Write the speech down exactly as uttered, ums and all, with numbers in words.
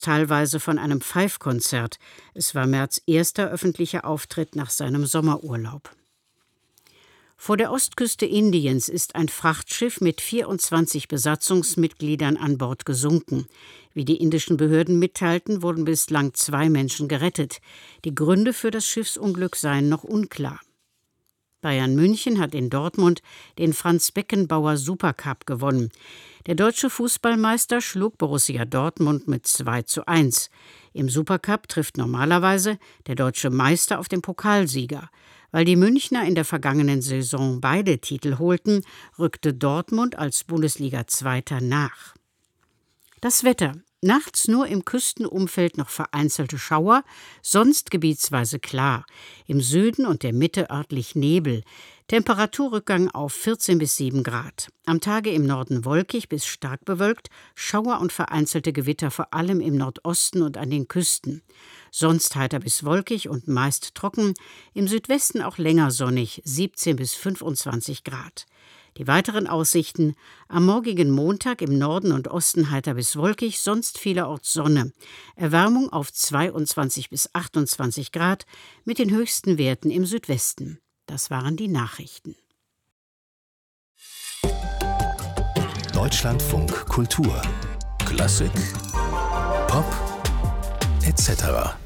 teilweise von einem Pfeifkonzert. Es war Merz erster öffentlicher Auftritt nach seinem Sommerurlaub. Vor der Ostküste Indiens ist ein Frachtschiff mit vierundzwanzig Besatzungsmitgliedern an Bord gesunken. Wie die indischen Behörden mitteilten, wurden bislang zwei Menschen gerettet. Die Gründe für das Schiffsunglück seien noch unklar. Bayern München hat in Dortmund den Franz-Beckenbauer-Supercup gewonnen. Der deutsche Fußballmeister schlug Borussia Dortmund mit zwei zu eins. Im Supercup trifft normalerweise der deutsche Meister auf den Pokalsieger. Weil die Münchner in der vergangenen Saison beide Titel holten, rückte Dortmund als Bundesliga-Zweiter nach. Das Wetter. Nachts nur im Küstenumfeld noch vereinzelte Schauer, sonst gebietsweise klar. Im Süden und der Mitte örtlich Nebel. Temperaturrückgang auf vierzehn bis sieben Grad. Am Tage im Norden wolkig bis stark bewölkt, Schauer und vereinzelte Gewitter vor allem im Nordosten und an den Küsten. Sonst heiter bis wolkig und meist trocken, im Südwesten auch länger sonnig, siebzehn bis fünfundzwanzig Grad. Die weiteren Aussichten: am morgigen Montag im Norden und Osten heiter bis wolkig, sonst vielerorts Sonne. Erwärmung auf zweiundzwanzig bis achtundzwanzig Grad mit den höchsten Werten im Südwesten. Das waren die Nachrichten. Deutschlandfunk Kultur. Klassik, Pop, et cetera.